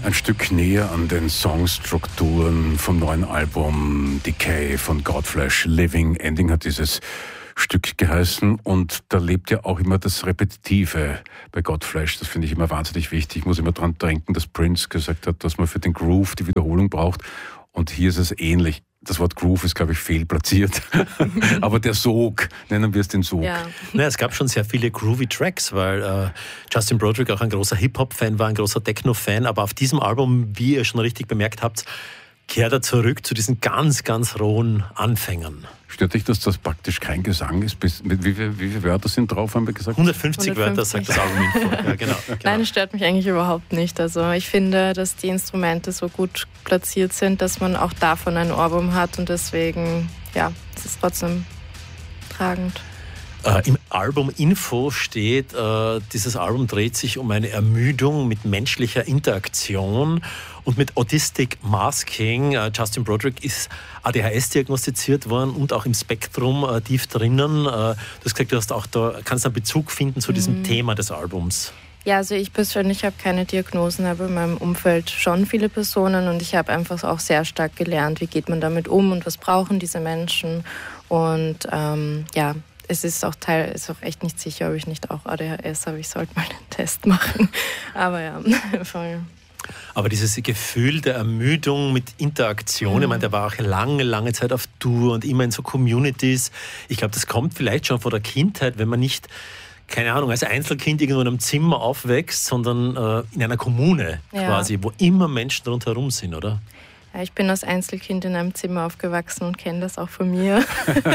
Ein Stück näher an den Songstrukturen vom neuen Album Decay von Godflesh. Living Ending hat dieses Stück geheißen und da lebt ja auch immer das Repetitive bei Godflesh. Das finde ich immer wahnsinnig wichtig. Ich muss immer dran denken, dass Prince gesagt hat, dass man für den Groove die Wiederholung braucht und hier ist es ähnlich. Das Wort Groove ist, glaube ich, fehlplatziert. Aber der Sog, nennen wir es den Sog. Ja. Naja, es gab schon sehr viele groovy Tracks, weil Justin Broderick auch ein großer Hip-Hop-Fan war, ein großer Techno-Fan. Aber auf diesem Album, wie ihr schon richtig bemerkt habt, kehrt er zurück zu diesen ganz, ganz rohen Anfängern. Stört dich, dass das praktisch kein Gesang ist? Wie viele Wörter sind drauf, haben wir gesagt? 150 Wörter, sagt das Album-Info. Ja, genau. Nein, es stört mich eigentlich überhaupt nicht. Also ich finde, dass die Instrumente so gut platziert sind, dass man auch davon ein Ohrwurm hat und deswegen, ja, es ist trotzdem tragend. Im Album-Info steht, dieses Album dreht sich um eine Ermüdung mit menschlicher Interaktion und mit Autistic Masking. Justin Broderick ist ADHS diagnostiziert worden und auch im Spektrum tief drinnen. Du hast gesagt, du hast auch da, kannst einen Bezug finden zu diesem Thema des Albums. Ja, also ich persönlich habe keine Diagnosen, aber in meinem Umfeld schon viele Personen und ich habe einfach auch sehr stark gelernt, wie geht man damit um und was brauchen diese Menschen. Und ja, es ist auch echt nicht sicher, ob ich nicht auch ADHS habe. Ich sollte mal einen Test machen. Aber ja, voll. Aber dieses Gefühl der Ermüdung mit Interaktion, ich meine, der war auch lange Zeit auf Tour und immer in so Communities. Ich glaube, das kommt vielleicht schon von der Kindheit, wenn man nicht, keine Ahnung, als Einzelkind irgendwo in einem Zimmer aufwächst, sondern in einer Kommune quasi, wo immer Menschen rundherum sind, oder? Ja, ich bin als Einzelkind in einem Zimmer aufgewachsen und kenne das auch von mir.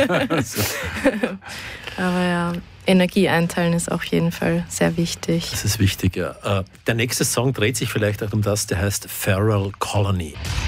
Aber ja, Energie einteilen ist auf jeden Fall sehr wichtig. Das ist wichtig, ja. Der nächste Song dreht sich vielleicht auch um das, der heißt Feral Colony.